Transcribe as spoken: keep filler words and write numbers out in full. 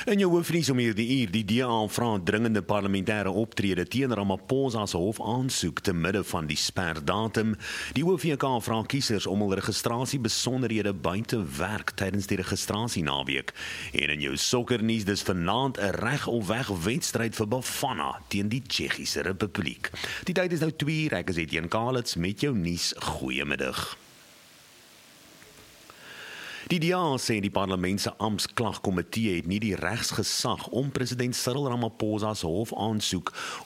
In jou hoofnuus om hierdie uur, die D A vra dringende parlementêre optrede teen Ramaphosa se hofaansoek te midde van die sperdatum. Die O V K vra kiesers om hul registrasiebesonderhede by te werk tydens die registrasienaweek. En in jou sokkernuus, dis vanaand 'n reg of weg wedstryd vir Bafana teen die Tsjechiese Republiek. Die tyd is nou twee uur, ek is Etienne Kalitz met jou nuus. Goeiemiddag. Die D A sê die parlement se amptklagkomitee het nie die regsgesag om president Cyril Ramaphosa se hofaansoek